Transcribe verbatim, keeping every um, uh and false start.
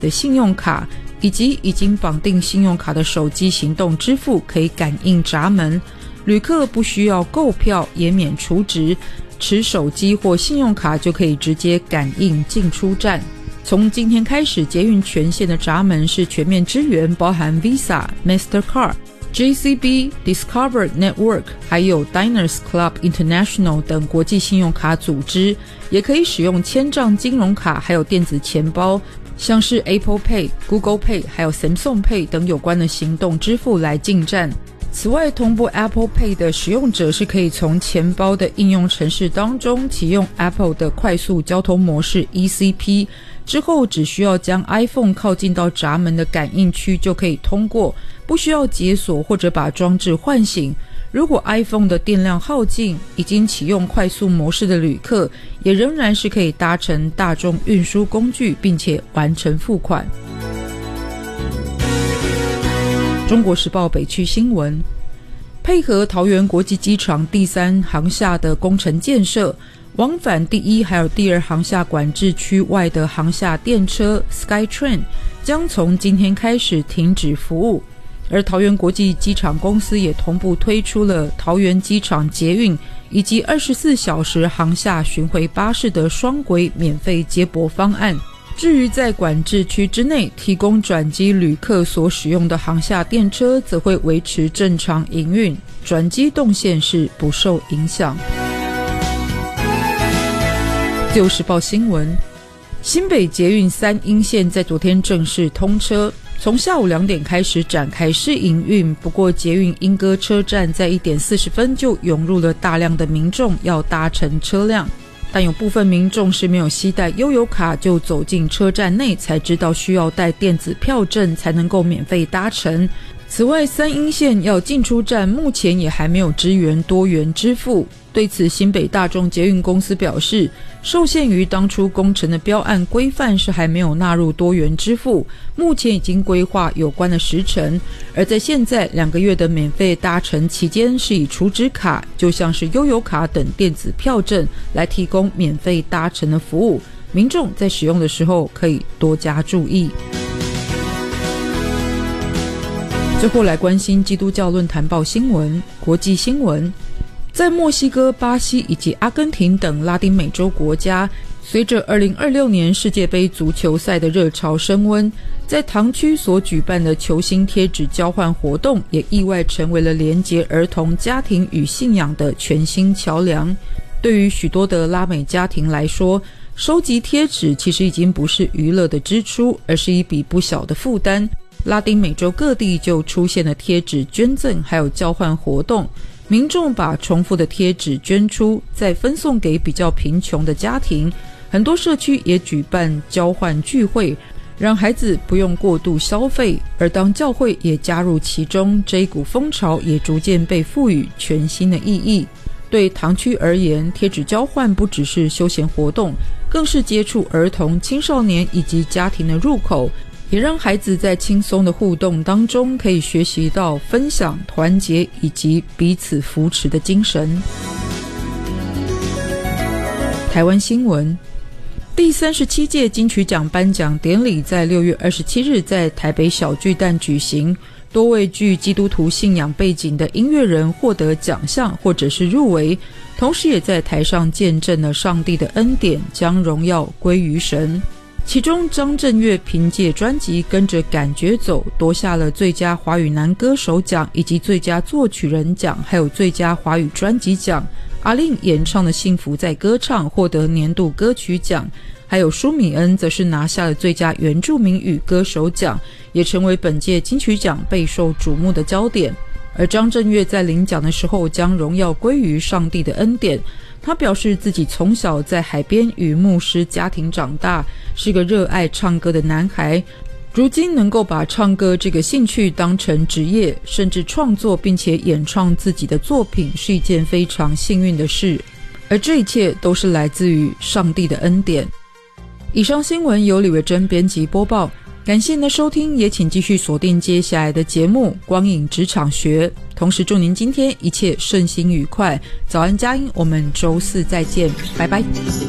的信用卡以及已经绑定信用卡的手机行动支付可以感应闸门，旅客不需要购票也免储值，持手机或信用卡就可以直接感应进出站。从今天开始，捷运全线的闸门是全面支援，包含 Visa、Mastercard、J C B、Discover Network 还有 Diners Club International 等国际信用卡组织，也可以使用千账金融卡还有电子钱包，像是 Apple Pay、Google Pay 还有 Samsung Pay 等有关的行动支付来进站。此外，同步 Apple Pay 的使用者是可以从钱包的应用程式当中启用 Apple 的快速交通模式 E C P， 之后只需要将 iPhone 靠近到闸门的感应区就可以通过，不需要解锁或者把装置唤醒。如果 iPhone 的电量耗尽，已经启用快速模式的旅客也仍然是可以搭乘大众运输工具并且完成付款。中国时报北区新闻，配合桃园国际机场第三航厦的工程建设，往返第一还有第二航厦管制区外的航厦电车 SkyTrain 将从今天开始停止服务，而桃园国际机场公司也同步推出了桃园机场捷运以及二十四小时航厦巡回巴士的双轨免费接驳方案。至于在管制区之内提供转机旅客所使用的航厦电车，则会维持正常营运，转机动线是不受影响。自由时报新闻，新北捷运三鶯线在昨天正式通车，从下午两点开始展开试营运，不过捷运莺歌车站在一点四十分就涌入了大量的民众要搭乘车辆，但有部分民众是没有携带悠游卡就走进车站内，才知道需要带电子票证才能够免费搭乘。此外，三鶯线要进出站目前也还没有支援多元支付。对此，新北大众捷运公司表示，受限于当初工程的标案规范是还没有纳入多元支付，目前已经规划有关的时程，而在现在两个月的免费搭乘期间，是以储值卡就像是悠游卡等电子票证来提供免费搭乘的服务，民众在使用的时候可以多加注意。最后来关心基督教论坛报新闻、国际新闻。在墨西哥、巴西以及阿根廷等拉丁美洲国家，随着二零二六年世界杯足球赛的热潮升温，在堂区所举办的球星贴纸交换活动也意外成为了连结儿童、家庭与信仰的全新桥梁。对于许多的拉美家庭来说，收集贴纸其实已经不是娱乐的支出，而是一笔不小的负担。拉丁美洲各地就出现了贴纸捐赠还有交换活动，民众把重复的贴纸捐出，再分送给比较贫穷的家庭。很多社区也举办交换聚会，让孩子不用过度消费，而当教会也加入其中，这一股风潮也逐渐被赋予全新的意义。对堂区而言，贴纸交换不只是休闲活动，更是接触儿童、青少年以及家庭的入口，也让孩子在轻松的互动当中可以学习到分享、团结以及彼此扶持的精神。台湾新闻，第三十七届金曲奖颁奖典礼在六月二十七日在台北小巨蛋举行，多位具基督徒信仰背景的音乐人获得奖项或者是入围，同时也在台上见证了上帝的恩典，将荣耀归于神。其中张震岳凭借专辑《跟着感觉走》夺下了最佳华语男歌手奖以及最佳作曲人奖，还有最佳华语专辑奖。阿令演唱的《幸福在歌唱》获得年度歌曲奖，还有舒米恩则是拿下了最佳原住民语歌手奖，也成为本届金曲奖备受瞩目的焦点。而张震岳在领奖的时候将荣耀归于上帝的恩典，他表示自己从小在海边与牧师家庭长大，是个热爱唱歌的男孩，如今能够把唱歌这个兴趣当成职业，甚至创作并且演唱自己的作品，是一件非常幸运的事，而这一切都是来自于上帝的恩典。以上新闻由李维珍编辑播报，感谢您的收听，也请继续锁定接下来的节目《光影职场学》，同时祝您今天一切顺心愉快。早安佳音，我们周四再见，拜拜。